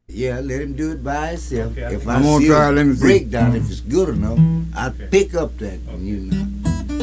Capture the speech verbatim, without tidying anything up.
Yeah, let him do it by himself. Okay, I If think I I'm gonna see try. a Let me see. breakdown, if it's good enough, I Okay. pick up that, Okay. you know.